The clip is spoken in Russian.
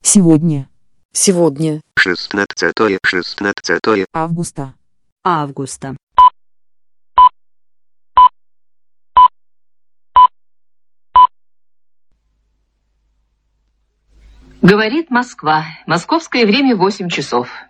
Сегодня. Сегодня. 16 Августа. Августа. Говорит Москва. Московское время 8 часов.